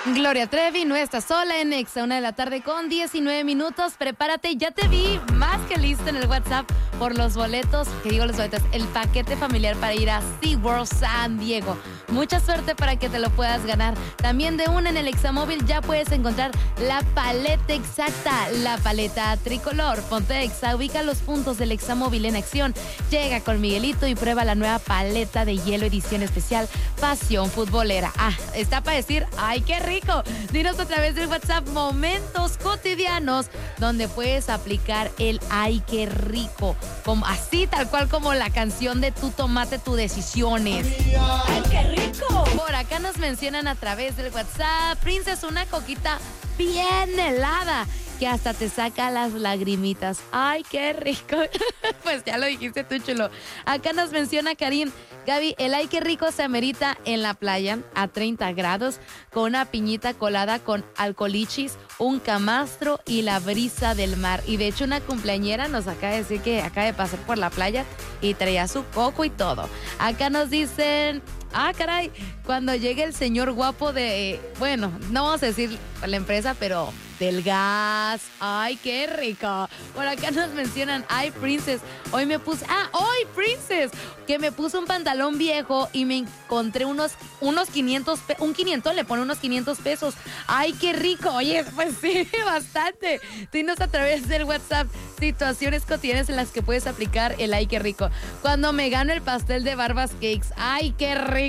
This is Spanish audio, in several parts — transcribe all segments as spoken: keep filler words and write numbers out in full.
Gloria Trevi no está sola en Exa, una de la tarde con diecinueve minutos. Prepárate, ya te vi más que listo en el WhatsApp por los boletos, que digo los boletos, el paquete familiar para ir a SeaWorld San Diego. Mucha suerte para que te lo puedas ganar. También de una en el Examóvil ya puedes encontrar la paleta exacta, la paleta tricolor. Ponte Exa, ubica los puntos del Examóvil en acción. Llega con Miguelito y prueba la nueva paleta de hielo edición especial Pasión Futbolera. Ah, está para decir, ¡ay, qué rico! Dinos a través del WhatsApp momentos cotidianos donde puedes aplicar el ¡ay, qué rico! Como, así, tal cual como la canción de Tu Tomate, Tu Decisiones. ¡Ay, qué rico! Por acá nos mencionan a través del WhatsApp, Princess, una coquita bien helada que hasta te saca las lagrimitas. ¡Ay, qué rico! Pues ya lo dijiste tú, chulo. Acá nos menciona Karim. Gaby, el ay, qué rico se amerita en la playa a treinta grados con una piñita colada con alcolichis, un camastro y la brisa del mar. Y de hecho una cumpleañera nos acaba de decir que acaba de pasar por la playa y traía su coco y todo. Acá nos dicen... Ah, caray, cuando llegue el señor guapo de, bueno, no vamos a decir la empresa, pero del gas. Ay, qué rico. Por acá nos mencionan, ay, Princess, hoy me puse, ah, hoy, Princess, que me puse un pantalón viejo y me encontré unos, unos quinientos, un quinientos, le pone unos quinientos pesos. Ay, qué rico. Oye, pues sí, bastante. Dinos a través del WhatsApp situaciones cotidianas en las que puedes aplicar el ay, qué rico. Cuando me gano el pastel de Barbas Cakes. Ay, qué rico.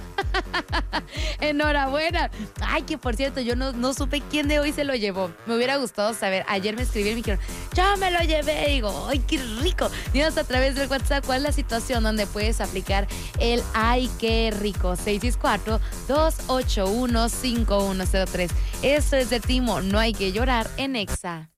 Enhorabuena. Ay, que por cierto, yo no, no supe quién de hoy se lo llevó. Me hubiera gustado saber. Ayer me escribieron y me dijeron, yo me lo llevé. Y digo, ay, qué rico. Dinos a través del WhatsApp cuál es la situación donde puedes aplicar el ay, qué rico. seis seis cuatro, dos ocho uno, cinco uno cero tres. Eso es de Timo, no hay que llorar en Exa.